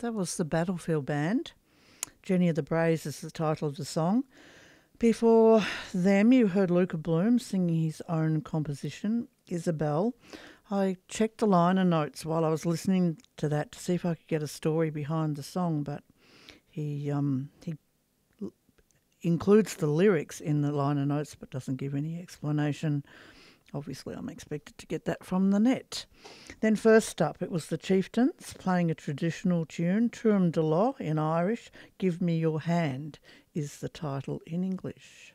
That was the Battlefield Band. Jenny of the Braes is the title of the song. Before them, you heard Luca Bloom singing his own composition, Isabel. I checked the liner notes while I was listening to that to see if I could get a story behind the song, but he includes the lyrics in the liner notes but doesn't give any explanation. Obviously, I'm expected to get that from the net. Then first up, it was the Chieftains playing a traditional tune, Tuam de Law in Irish. Give Me Your Hand is the title in English.